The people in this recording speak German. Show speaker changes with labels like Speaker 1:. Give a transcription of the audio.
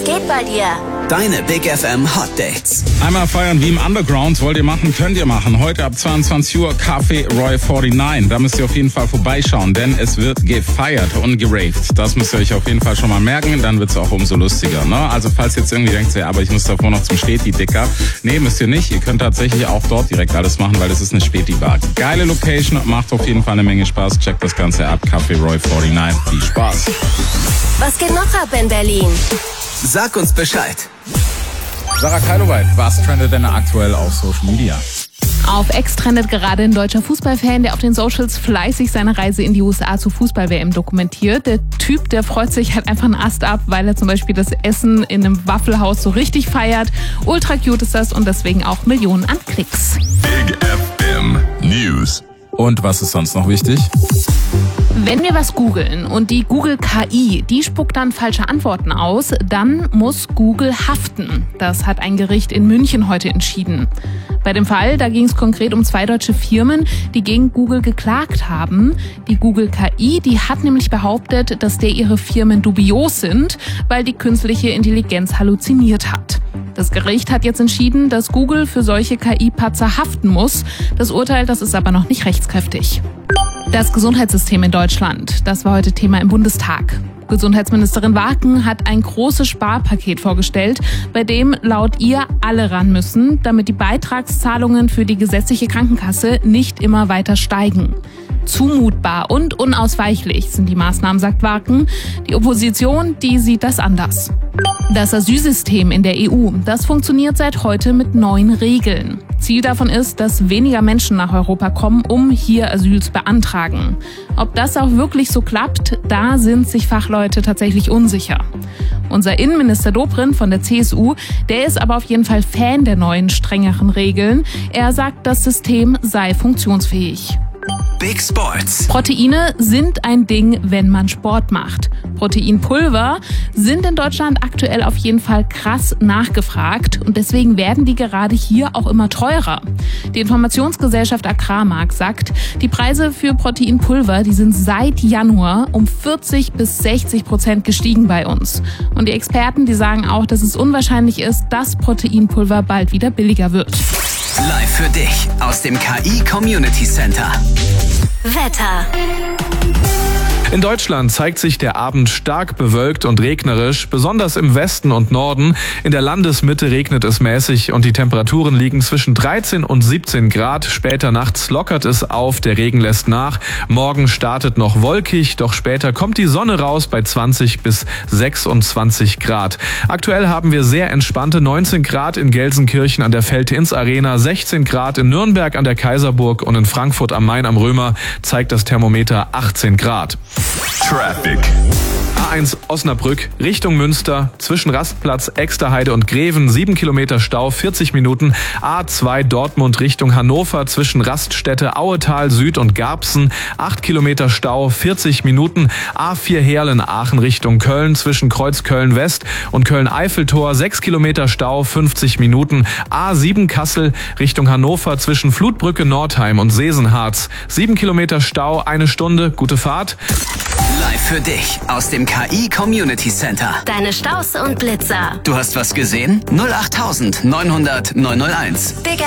Speaker 1: geht bei dir?
Speaker 2: Deine Big FM Hot Dates.
Speaker 3: Einmal feiern wie im Underground. Wollt ihr machen, könnt ihr machen. Heute ab 22 Uhr Café Roy 49. Da müsst ihr auf jeden Fall vorbeischauen, denn es wird gefeiert und geraved. Das müsst ihr euch auf jeden Fall schon mal merken, dann wird's auch umso lustiger. Ne? Also falls ihr jetzt irgendwie denkt, ja, aber ich muss davor noch zum Späti, Dicker. Nee, müsst ihr nicht. Ihr könnt tatsächlich auch dort direkt alles machen, weil es ist eine Späti-Bar. Geile Location, macht auf jeden Fall eine Menge Spaß. Checkt das Ganze ab. Café Roy 49. Viel Spaß.
Speaker 1: Was geht noch ab in Berlin?
Speaker 2: Sag uns Bescheid.
Speaker 3: Sarah Keiloweit, was trendet denn aktuell auf Social Media?
Speaker 4: Auf X trendet gerade ein deutscher Fußballfan, der auf den Socials fleißig seine Reise in die USA zur Fußball-WM dokumentiert. Der Typ, der freut sich halt einfach einen Ast ab, weil er zum Beispiel das Essen in einem Waffelhaus so richtig feiert. Ultra cute ist das und deswegen auch Millionen an Klicks.
Speaker 5: Big FM News.
Speaker 3: Und was ist sonst noch wichtig?
Speaker 4: Wenn wir was googeln und die Google KI, die spuckt dann falsche Antworten aus, dann muss Google haften. Das hat ein Gericht in München heute entschieden. Bei dem Fall, da ging es konkret um 2 deutsche Firmen, die gegen Google geklagt haben. Die Google KI, die hat nämlich behauptet, dass ihre Firmen dubios sind, weil die künstliche Intelligenz halluziniert hat. Das Gericht hat jetzt entschieden, dass Google für solche KI-Patzer haften muss. Das Urteil, das ist aber noch nicht rechtskräftig. Das Gesundheitssystem in Deutschland, das war heute Thema im Bundestag. Gesundheitsministerin Waken hat ein großes Sparpaket vorgestellt, bei dem laut ihr alle ran müssen, damit die Beitragszahlungen für die gesetzliche Krankenkasse nicht immer weiter steigen. Zumutbar und unausweichlich sind die Maßnahmen, sagt Waken. Die Opposition, die sieht das anders. Das Asylsystem in der EU, das funktioniert seit heute mit neuen Regeln. Ziel davon ist, dass weniger Menschen nach Europa kommen, um hier Asyl zu beantragen. Ob das auch wirklich so klappt, da sind sich Fachleute tatsächlich unsicher. Unser Innenminister Dobrindt von der CSU, der ist aber auf jeden Fall Fan der neuen, strengeren Regeln. Er sagt, das System sei funktionsfähig.
Speaker 2: Big Sports.
Speaker 4: Proteine sind ein Ding, wenn man Sport macht. Proteinpulver sind in Deutschland aktuell auf jeden Fall krass nachgefragt und deswegen werden die gerade hier auch immer teurer. Die Informationsgesellschaft Agrarmarkt sagt, die Preise für Proteinpulver, die sind seit Januar um 40-60% gestiegen bei uns. Und die Experten, die sagen auch, dass es unwahrscheinlich ist, dass Proteinpulver bald wieder billiger wird.
Speaker 2: Live für dich aus dem KI Community Center.
Speaker 1: Wetter.
Speaker 6: In Deutschland zeigt sich der Abend stark bewölkt und regnerisch, besonders im Westen und Norden. In der Landesmitte regnet es mäßig und die Temperaturen liegen zwischen 13 und 17 Grad. Später nachts lockert es auf, der Regen lässt nach. Morgen startet noch wolkig, doch später kommt die Sonne raus bei 20 bis 26 Grad. Aktuell haben wir sehr entspannte 19 Grad in Gelsenkirchen an der Veltins-Arena, 16 Grad in Nürnberg an der Kaiserburg und in Frankfurt am Main am Römer zeigt das Thermometer 18 Grad.
Speaker 5: Traffic.
Speaker 6: A1 Osnabrück Richtung Münster, zwischen Rastplatz, Exterheide und Greven, 7 Kilometer Stau, 40 Minuten. A2 Dortmund Richtung Hannover, zwischen Raststätte, Auetal Süd und Garbsen, 8 Kilometer Stau, 40 Minuten. A4 Heerlen Aachen Richtung Köln, zwischen Kreuz Köln West und Köln-Eiffeltor, 6 Kilometer Stau, 50 Minuten. A7 Kassel Richtung Hannover, zwischen Flutbrücke Nordheim und Sesenharz, 7 Kilometer Stau, 1 Stunde, gute Fahrt.
Speaker 2: Live für dich aus dem KI Community Center.
Speaker 1: Deine Staus und Blitzer.
Speaker 2: Du hast was gesehen? 08900 901.
Speaker 1: Big